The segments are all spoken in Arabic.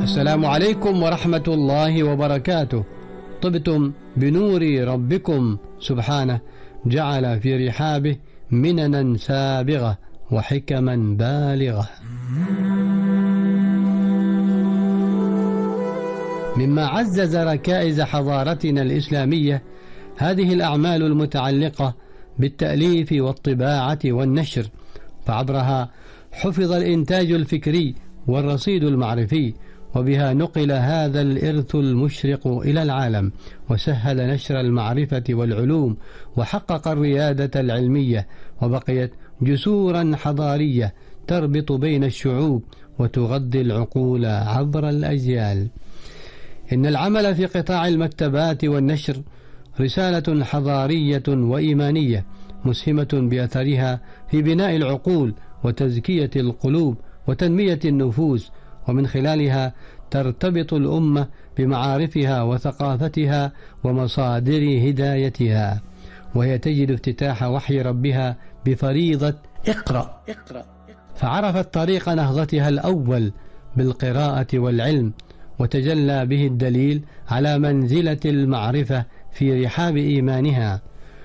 السلام عليكم ورحمة الله وبركاته. طبتم بنور ربكم سبحانه، جعل في رحابه مننا سابغة وحكما بالغة. مما عزز ركائز حضارتنا الإسلامية هذه الأعمال المتعلقة بالتأليف والطباعة والنشر، فعبرها حفظ الإنتاج الفكري والرصيد المعرفي، وبها نقل هذا الإرث المشرق إلى العالم، وسهل نشر المعرفة والعلوم، وحقق الريادة العلمية، وبقيت جسورا حضارية تربط بين الشعوب وتغذي العقول عبر الأجيال. إن العمل في قطاع المكتبات والنشر رسالة حضارية وإيمانية مسهمة بأثرها في بناء العقول وتزكية القلوب وتنمية النفوس، ومن خلالها ترتبط الأمة بمعارفها وثقافتها ومصادر هدايتها، وهي تجد افتتاح وحي ربها بفريضة اقرأ، فعرفت طريق نهضتها الأول بالقراءة والعلم، وتجلى به الدليل على منزلة المعرفة في رحاب إيمانها.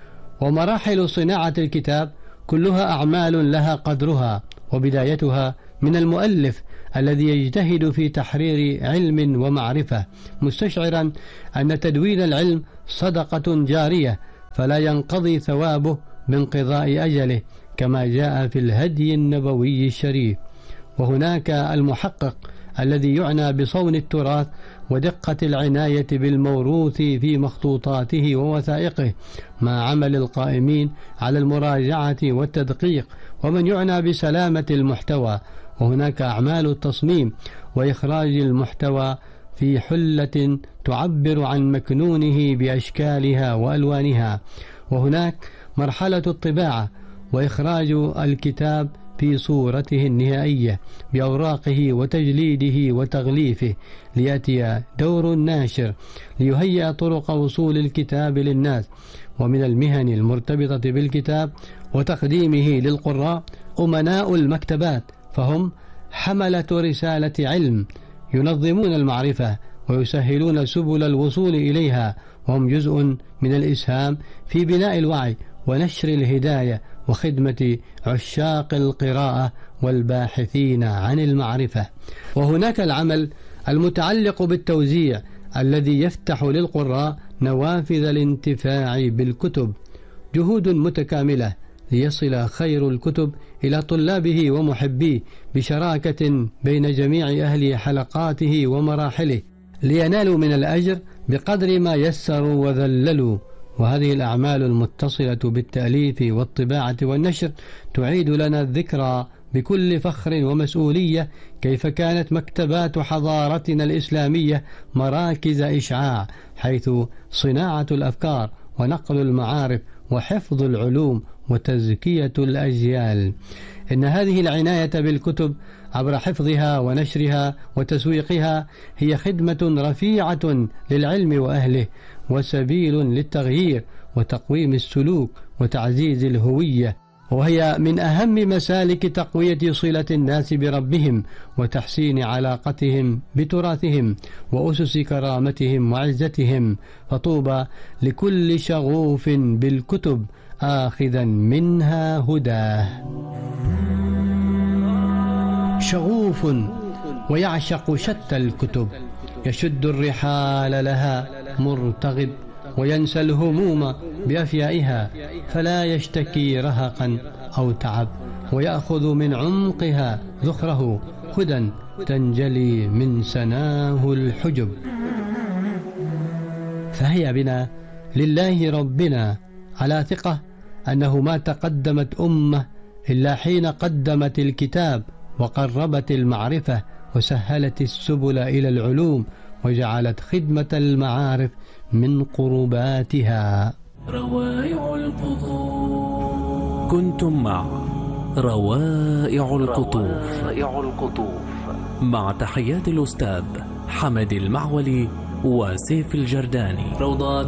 ومراحل صناعة الكتاب كلها أعمال لها قدرها، وبدايتها من المؤلف الذي يجتهد في تحرير علم ومعرفة، مستشعرا أن تدوين العلم صدقة جارية فلا ينقضي ثوابه بانقضاء أجله، كما جاء في الهدي النبوي الشريف. وهناك المحقق الذي يعنى بصون التراث ودقة العناية بالموروث في مخطوطاته ووثائقه، مع عمل القائمين على المراجعة والتدقيق، ومن يعنى بسلامة المحتوى. وهناك أعمال التصميم وإخراج المحتوى في حلة تعبر عن مكنونه بأشكالها وألوانها. وهناك مرحلة الطباعة وإخراج الكتاب في صورته النهائية بأوراقه وتجليده وتغليفه، ليأتي دور الناشر ليهيئ طرق وصول الكتاب للناس. ومن المهن المرتبطة بالكتاب وتقديمه للقراء أمناء المكتبات، فهم حملة رسالة علم ينظمون المعرفة ويسهلون سبل الوصول إليها، وهم جزء من الإسهام في بناء الوعي ونشر الهداية وخدمة عشاق القراءة والباحثين عن المعرفة. وهناك العمل المتعلق بالتوزيع الذي يفتح للقراء نوافذ الانتفاع بالكتب، جهود متكاملة ليصل خير الكتب إلى طلابه ومحبيه بشراكة بين جميع أهل حلقاته ومراحله، لينالوا من الأجر بقدر ما يسروا وذللوا. وهذه الأعمال المتصلة بالتأليف والطباعة والنشر تعيد لنا الذكرى بكل فخر ومسؤولية كيف كانت مكتبات حضارتنا الإسلامية مراكز إشعاع، حيث صناعة الأفكار ونقل المعارف وحفظ العلوم وتزكية الأجيال. إن هذه العناية بالكتب عبر حفظها ونشرها وتسويقها هي خدمة رفيعة للعلم وأهله، وسبيل للتغيير وتقويم السلوك وتعزيز الهوية، وهي من أهم مسالك تقوية صلة الناس بربهم وتحسين علاقتهم بتراثهم وأسس كرامتهم وعزتهم. فطوبى لكل شغوف بالكتب آخذا منها هداه. شغوف ويعشق شتى الكتب، يشد الرحال لها مرتغب، وينسى الهموم بأفيائها، فلا يشتكي رهقا أو تعب، ويأخذ من عمقها ذخره هدى تنجلي من سناه الحجب. فهيا بنا لله ربنا على ثقة أنه ما تقدمت أمة إلا حين قدمت الكتاب وقربت المعرفة وسهلت السبل إلى العلوم وجعلت خدمة المعارف من قرباتها. روائع القطوف. كنتم مع روائع القطوف مع تحيات الأستاذ حمد المعولي وسيف الجرداني.